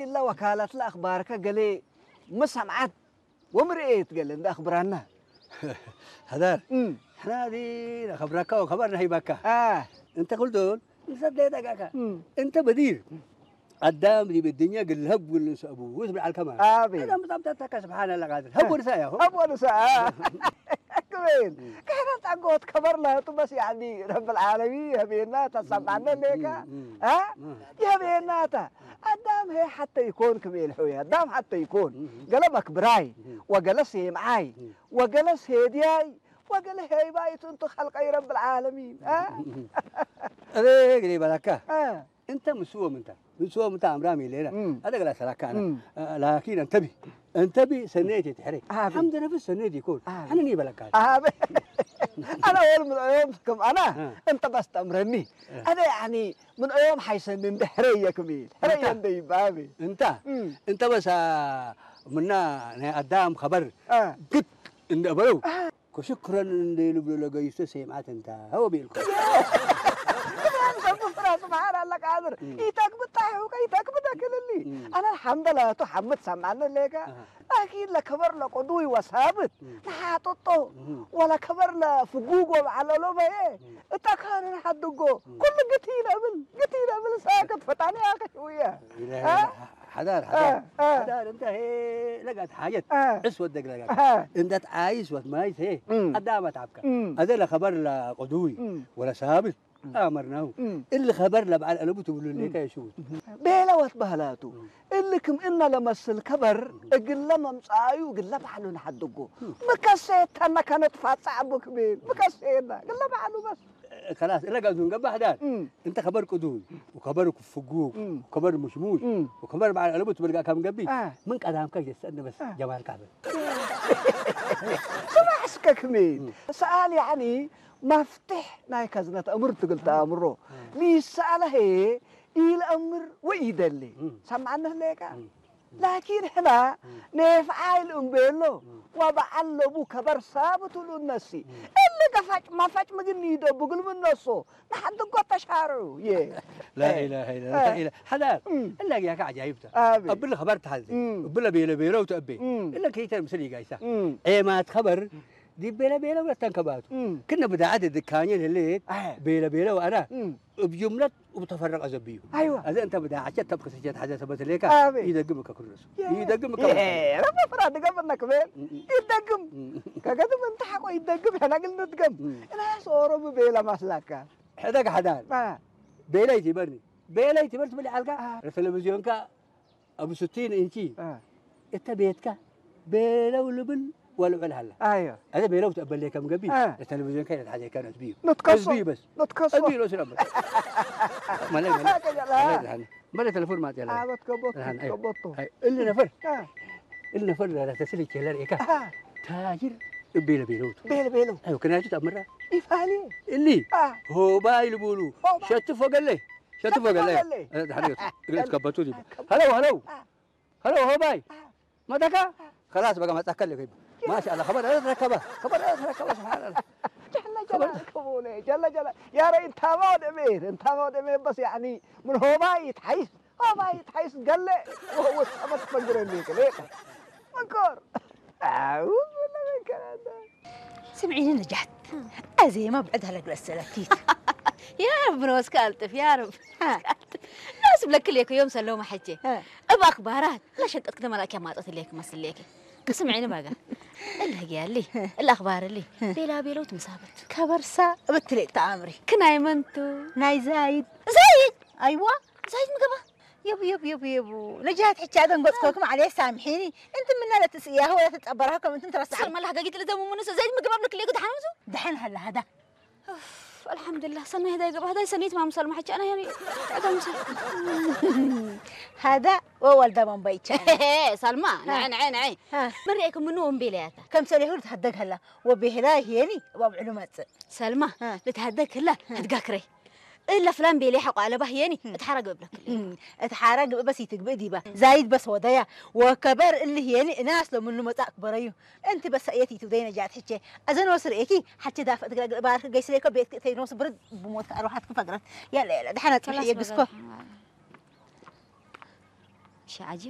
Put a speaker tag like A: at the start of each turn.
A: إلا وكالة الأخبار كقالي مسمعت ومرئيت قال لي أخبرنا
B: هذا احنا هذه خبرك وخبرنا هي بكا انت قلت دول نصدقك انت بدير قدام دي بالدنيا قل هب ولا ابوه واسمع على الكمان انا مطبطتك سبحان الله قادر هب ونسايا
A: هب ونسايا كمان كانت عقود كبر لها بس يعني رب العالمين يا بيناتها سمعنا ليك يا بيناتها قدام هي حتى يكون كميل حوي قدام حتى يكون قلبك براي وجلس هي معاي وجلس هي دياي وقال هي بايت انت خلقي رب العالمين
B: ايه قريب لك انت مسوى انت امرامي لينا هذا قال سلاك انا لكن انتبه سنيتي تحرك الحمد لله في السنيتي يكون انا ني بلك
A: انا اول من ايامكم انا انت بس تمرني هذا يعني من ايام حيسنن دحريه كميل حريه دي بابي
B: انت بس منا قدام خبر قد ان ابلو شكرا اللي لقيت سمعت انت هو بيلكم
A: سبحان الله قادر يتك بتاعه ويتك بتاكل اللي انا الحمد لله تحمد سمعنا لك اكيد لكبر لقضوي وثابت نحاططه ولا كبر لفقوق وعلى لوبه ايه اتكان نحدقه كل قتيل قبل ساكت فتاني اخ شويه
B: حدار انت هي لقت حاجه اسود دقلقك انت عايز وتمايز هي قدامك تعبك هذا خبر لقضوي ولا ثابت امرناه اللي خبر له بعد قلبه تقول لي كيف شو
A: بلا وتبهلاته اللي كم إن لمس الكبر قل لما مصايو قل بحلو نحدقه مكسيت انا كانت فاصعه بكبير مكسينا قل بحلو بس
B: خلاص الا قاعدين نقبح دار انت خبر قدوي وخبرك فقوق وخبر مشموش وخبر بعد قلبه تبرقا كم قبي من قدامك يستنى بس جمال كعبه
A: سمعسك مين سؤال يعني مفتح ناي كزنة أمر تقول تأمره لي سأله إلى أمر ويدلي سمعنا لك لكن هنا نفعل أمبلو وبعلبو كبر ثابت للناس اللي قفش ما فش مجني ده بقول من نصه نحن قط شارو
B: لا إله إلا الله حدا إلا ياك عجيبته أبل خبرت هذه أبل بيلا وتأبي إلا كيتا مسلي جايسة إيه ما تخبر دي بيلا ولا تنكباتو كنا بدأت الدكانين اللي بيلا وأنا بجملة وبتفرق أزبيه
A: أيوة
B: هذا أنت بدأ عشان تبقى سجاد حاجة سبت ليك يدقمك كل رسول يدقمك
A: ربنا فراد قبلنا كمان يدقم كذا من تحكوا يدقم هنا قلنا ندقم أنا صورة بيلا مسلكة
B: هذاك حدان بيلا يتبرني تبلي حلقة التلفزيون كا أبو 60 إنشي أنت بيتك بيلا ولبن ولا هلا
A: ايوه
B: هذا بيلو تقبل لي كم قبي التلفزيون كانت حاجه كانت بيه
A: نتكسر
B: بس
A: نتكسر
B: بيه لو سلام ما التليفون ما تلا كبطوا اللي نفر لا تسلي كلار إيكا تاجر بيلو ايوه كنا جت امره
A: يفعلي
B: اللي هو بايل بولو شت فوق لي هذه كبطوا دي هلو هو باي ما دكا خلاص بقى ما تاكل ما شاء الله خبر ركبه سبحان الله
A: جل يا ريت انت ما دمير بس يعني من هو ما يتحيس قال لي وهو السمك فجر ليك منكر اعوذ بالله من الكلام ده
C: سمعيني نجحت ازي ما بعدها لك السلاتيت
D: يا رب نوس كالتف يا رب ناسب لك ليك يوم سلومه حجي ابى اخبارات لا شدت كده ملاك ما قلت لك ما سليكي سمعيني بقى اللي قال لي الاخبار اللي بيلا وتمسابت
C: كبرسا بتلي تامري
D: كناي منتو
C: ناي زايد ايوه
D: زايد مقبه
C: يبو نجات حكي هذا نقصكم عليه سامحيني انت منا لا تسقيها ولا تتقبرها كم انت ترسع
D: سلمى لها قلت لي زي منسى زايد مقبه لك اللي قد حنوزو
C: دحين هلا هذا
D: الحمد لله سنة هذا سنيت مع مسلمة حكي أنا يعني أدم
C: هذا وولد من بيتش
D: سلمى نعين من رأيكم منو بيلاته
C: كم سنة هو تهدق هلا وبهلاي يعني وبعلومات
D: سلمى لتهدق هلا هتقاكري إلا فلان بيلحق على بهياني اتحرق قبلك
C: اتحرق بس يتقبدي با زايد بس ودايا وكبر اللي هي ناس لو منو متاك برايو انت بس ايتي تودينا جات حكي اذن وصر ايكي حتى دافع بارك قيس ليك بيت تينوس برد بموت اروح فقرت يلا دحنا تحيي قسكو
D: شيء عجيب